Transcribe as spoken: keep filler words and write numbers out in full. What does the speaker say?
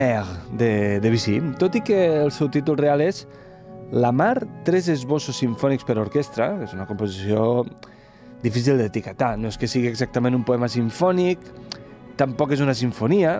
Air de Debussy, tot i que el seu títol real és La mar, tres esbossos simfònics per a orquestra. És una composició difícil d'etiquetar, no és que sigui exactament un poema simfònic, tampoc és una sinfonia,